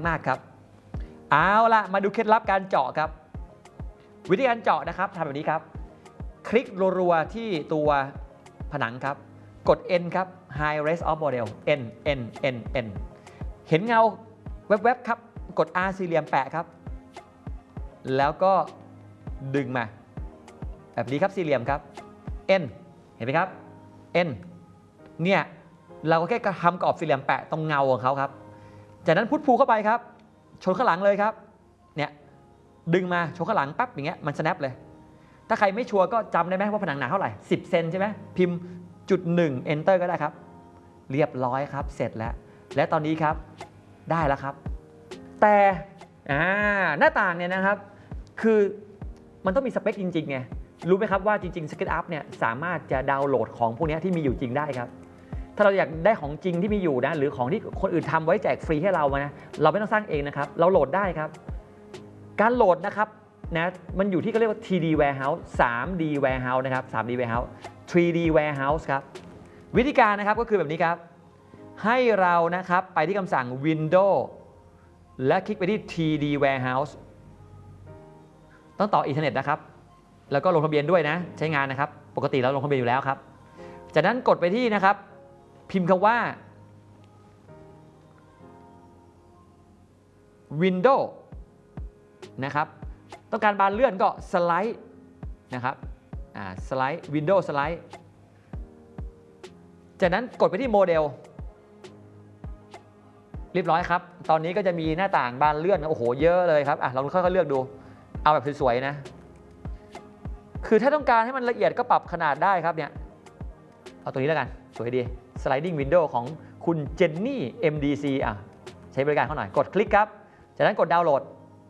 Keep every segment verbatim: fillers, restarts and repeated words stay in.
มากครับเอาละมาดูเคล็ดลับการเจาะครับวิธีการเจาะนะครับทำแบบนี้ครับคลิกรัวๆที่ตัวผนังครับกด N ครับ High Res of Model N N N N เห็นเงาแวบๆครับกด R สี่เหลี่ยมแปะครับแล้วก็ดึงมาแบบนี้ครับสี่เหลี่ยมครับ N เห็นไหมครับ N เนี่ยเราก็แค่ทำกรอบสี่เหลี่ยมแปะตรงเงาของเขาครับจากนั้นพุทพูเข้าไปครับชนข้างหลังเลยครับเนี่ยดึงมาชนข้างหลังปั๊บอย่างเงี้ยมัน snap เลยถ้าใครไม่ชัวร์ก็จำได้ไหมว่าผนังหนาเท่าไหร่สิบเซนใช่ไหมพิมพ์จุดหนึ่ง enter ก็ได้ครับเรียบร้อยครับเสร็จแล้วและตอนนี้ครับได้แล้วครับแต่หน้าต่างเนี่ยนะครับคือมันต้องมีสเปคจริงๆไงรู้ไหมครับว่าจริงๆ SketchUp เนี่ยสามารถจะดาวน์โหลดของพวกนี้ที่มีอยู่จริงได้ครับถ้าเราอยากได้ของจริงที่มีอยู่นะหรือของที่คนอื่นทำไว้แจกฟรีให้เรานะเราไม่ต้องสร้างเองนะครับเราโหลดได้ครับการโหลดนะครับนะมันอยู่ที่เขาเรียกว่า ที ดี Warehouse ทรี ดี Warehouse นะครับ ทรี ดี Warehouse ทรี ดี Warehouse ครับวิธีการนะครับก็คือแบบนี้ครับให้เรานะครับไปที่คำสั่ง Windows และคลิกไปที่ ที ดี Warehouse ต้องต่ออินเทอร์เน็ตนะครับแล้วก็ลงทะเบียนด้วยนะใช้งานนะครับปกติเราลงทะเบียนอยู่แล้วครับจากนั้นกดไปที่นะครับพิมพ์คำว่า Windows นะครับต้องการบานเลื่อนก็สไลด์นะครับอ่าสไลด์ Windows สไลด์จากนั้นกดไปที่โมเดลเรียบร้อยครับตอนนี้ก็จะมีหน้าต่างบานเลื่อนโอ้โหเยอะเลยครับอ่ะเราค่อยๆเลือกดูเอาแบบสวยๆนะคือถ้าต้องการให้มันละเอียดก็ปรับขนาดได้ครับเนี่ยเอาตัวนี้แล้วกันสวยดี Sliding Window ของคุณเจนนี่ เอ็ม ดี ซี อ่ะใช้บริการเขาหน่อยกดคลิกครับจากนั้นกดดาวน์โหลด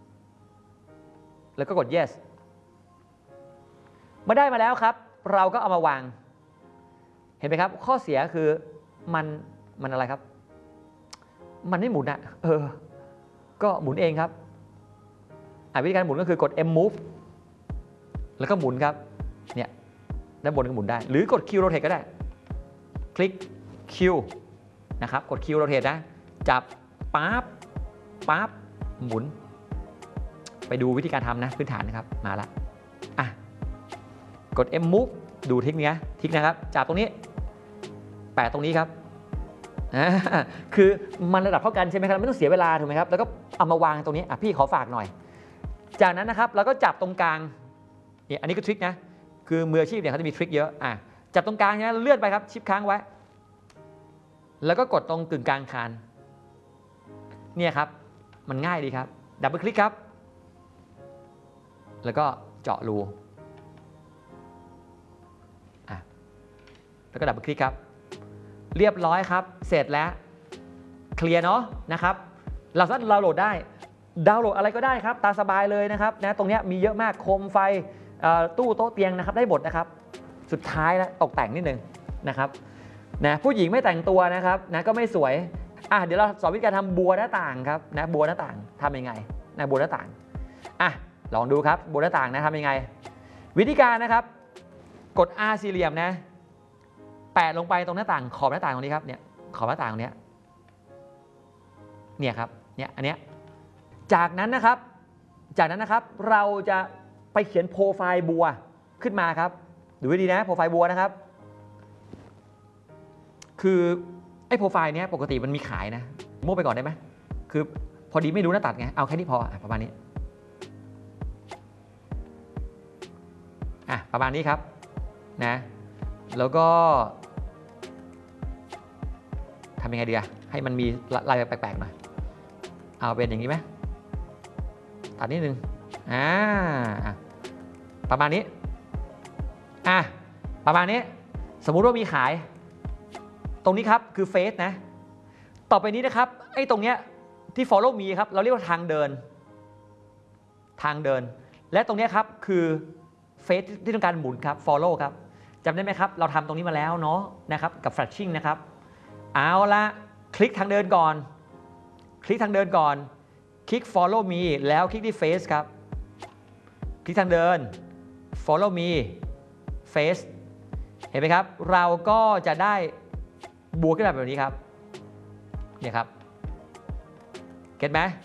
แล้วก็กด yes เมื่อได้มาแล้วครับเราก็เอามาวางเห็นไหมครับข้อเสียคือมันมันอะไรครับมันไม่หมุนอ่ะเออก็หมุนเองครับวิธีการหมุนก็คือกด M move แล้วก็หมุนครับเนี่ยด้านบนก็หมุนได้หรือกด Q rotate ก็ได้คลิก Q นะครับกด Q rotate นะจับปั๊บปั๊บหมุนไปดูวิธีการทำนะพื้นฐานนะครับมาละอ่ะกด M move ดูทิกนี้ทิกนะครับจับตรงนี้แปะตรงนี้ครับคือมันระดับเท่ากันใช่ไหมครับไม่ต้องเสียเวลาถูกไหมครับแล้วก็เอามาวางตรงนี้อ่ะพี่ขอฝากหน่อยจากนั้นนะครับเราก็จับตรงกลางเนี่ยอันนี้ก็ทริคนะคือมืออาชีพเนี่ยเขาจะมีทริคเยอะอ่ะจับตรงกลางนะเลื่อนไปครับชิปค้างไว้แล้วก็กดตรงกึ่งกลางคานเนี่ยครับมันง่ายดีครับดับเบิลคลิกครับแล้วก็เจาะรูอ่ะแล้วก็ดับเบิลคลิกครับเรียบร้อยครับเสร็จแล้วเคลียร์เนาะนะครับเราสามารถดาวน์โหลดได้ดาวน์โหลดอะไรก็ได้ครับตามสบายเลยนะครับนะตรงนี้มีเยอะมากโคมไฟตู้โต๊ะเตียงนะครับได้หมดนะครับสุดท้ายนะตกแต่งนิดนึงนะครับนะผู้หญิงไม่แต่งตัวนะครับนะก็ไม่สวยอ่ะเดี๋ยวเราสอนวิธีการทำบัวหน้าต่างครับนะบัวหน้าต่างทำยังไงนะบัวหน้าต่างอ่ะลองดูครับบัวหน้าต่างนะทำยังไงวิธีการนะครับกด R สี่เหลี่ยมนะแปะลงไปตรงหน้าต่างขอบหน้าต่างตรงนี้ครับเนี่ยขอบหน้าต่างตรงนี้เนี่ยครับเนี่ยอันเนี้ยจากนั้นนะครับจากนั้นนะครับเราจะไปเขียนโปรไฟล์บัวขึ้นมาครับดูให้ดีนะโปรไฟล์บัวนะครับคือไอ้โปรไฟล์เนี้ยปกติมันมีขายนะโม้ไปก่อนได้ไหมคือพอดีไม่รู้หน้าตัดไงเอาแค่นี้พอประมาณนี้อ่ะประมาณนี้ครับนะแล้วก็ทำยังไงดีอะให้มันมีลายแปลกๆหน่อยเอาเป็นอย่างนี้ไหมตัดนิดนึงอ่าประมาณนี้อ่ะประมาณนี้สมมุติว่ามีขายตรงนี้ครับคือเฟซนะต่อไปนี้นะครับไอ้ตรงเนี้ยที่ follow me ครับเราเรียกว่าทางเดินทางเดินและตรงนี้ครับคือเฟซที่ต้องการหมุนครับ follow ครับจำได้ไหมครับเราทำตรงนี้มาแล้วเนาะนะครับกับ flashing นะครับเอาละคลิกทางเดินก่อนคลิกทางเดินก่อนคลิก follow me แล้วคลิกที่ face ครับคลิกทางเดิน follow me face เห็นไหมครับเราก็จะได้บัวขึ้นมาแบบนี้ครับเนี่ยครับเก็ตไหม